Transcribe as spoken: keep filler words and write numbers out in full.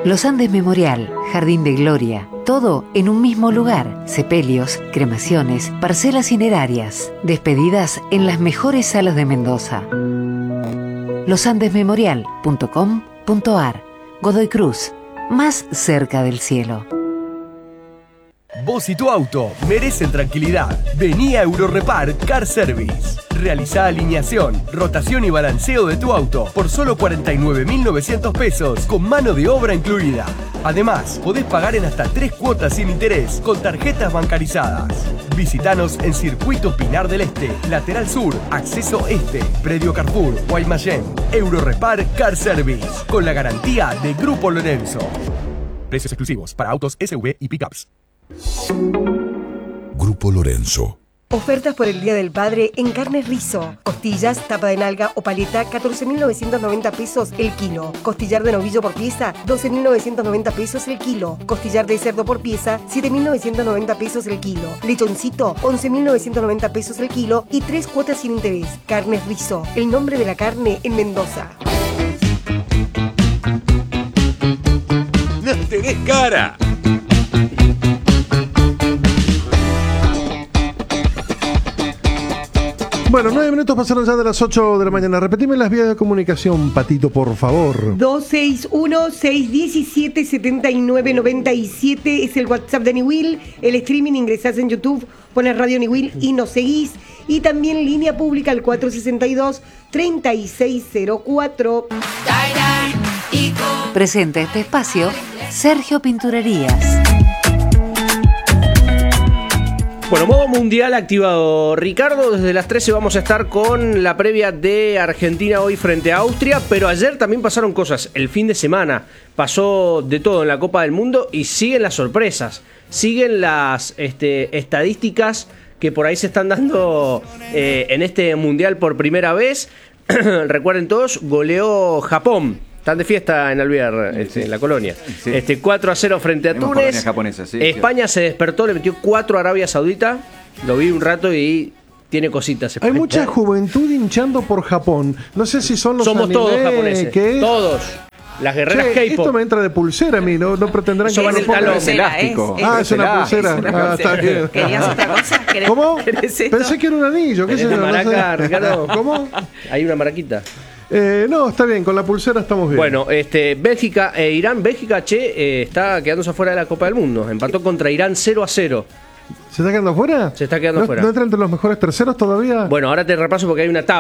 Los Andes Memorial, Jardín de Gloria, todo en un mismo lugar. Sepelios, cremaciones, parcelas cinerarias, despedidas en las mejores salas de Mendoza. los andes memorial punto com punto ar. Godoy Cruz, más cerca del cielo. Vos y tu auto merecen tranquilidad. Vení a Eurorepar Car Service. Realizá alineación, rotación y balanceo de tu auto por solo cuarenta y nueve mil novecientos pesos con mano de obra incluida. Además, podés pagar en hasta tres cuotas sin interés con tarjetas bancarizadas. Visítanos en Circuito Pinar del Este, Lateral Sur, Acceso Este, Predio Carrefour, Guaymallén. Eurorepar Car Service, con la garantía de Grupo Lorenzo. Precios exclusivos para autos S U V y pickups. Grupo Lorenzo. Ofertas por el Día del Padre en Carnes Rizo. Costillas, tapa de nalga o paleta, catorce mil novecientos noventa pesos el kilo. Costillar de novillo por pieza, doce mil novecientos noventa pesos el kilo. Costillar de cerdo por pieza, siete mil novecientos noventa pesos el kilo. Lechoncito, once mil novecientos noventa pesos el kilo y tres cuotas sin interés. Carnes Rizo, el nombre de la carne en Mendoza. ¡No tenés cara! Bueno, nueve minutos pasaron ya de las ocho de la mañana. Repetime las vías de comunicación, Patito, por favor. dos seis uno, seis uno siete, siete nueve nueve siete es el WhatsApp de Niwil. El streaming, ingresás en YouTube, pones Radio Niwil y nos seguís. Y también línea pública al cuatro sesenta y dos, treinta y seis cero cuatro. Presenta este espacio Sergio Pinturerías. Bueno, modo mundial activado. Ricardo, desde las trece vamos a estar con la previa de Argentina hoy frente a Austria, pero ayer también pasaron cosas. El fin de semana pasó de todo en la Copa del Mundo y siguen las sorpresas, siguen las este, estadísticas que por ahí se están dando eh, en este mundial por primera vez. Recuerden todos, goleó Japón. Están de fiesta en Alvear, este, sí. en la colonia. Sí. Este, cuatro a cero frente a Tenemos Túnez. Japonesa, sí, España sí. se despertó, le metió cuatro a Arabia Saudita. Lo vi un rato y tiene cositas. Hay España. Mucha juventud hinchando por Japón. No sé si son los Somos anime, todos japoneses. ¿qué? Todos. Las guerreras che, K-pop. Esto me entra de pulsera a mí, ¿no? No pretenderán Eso que... va en el talón. Es elástico. Es, es, ah, es una pulsera. Es una ah, está bien. ¿Querías otra cosa? ¿Cómo? Pensé que era un anillo. ¿Qué sé yo? Maraca, no sé. Ricardo. ¿Cómo? Hay una maraquita. Eh, no, está bien, con la pulsera estamos bien. Bueno, este, Bélgica e Irán. Bélgica, che, eh, está quedándose afuera de la Copa del Mundo. Empató contra Irán cero a cero. ¿Se está quedando afuera? Se está quedando ¿No, afuera. ¿No entra entre los mejores terceros todavía? Bueno, ahora te repaso porque hay una tabla.